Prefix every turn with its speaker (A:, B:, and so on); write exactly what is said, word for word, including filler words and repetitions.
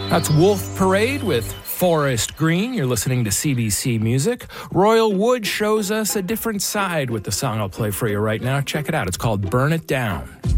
A: That's Wolf Parade with Forest Green. You're listening to C B C Music. Royal Wood shows us a different side with the song I'll play for you right now. Check it out. It's called Burn It Down.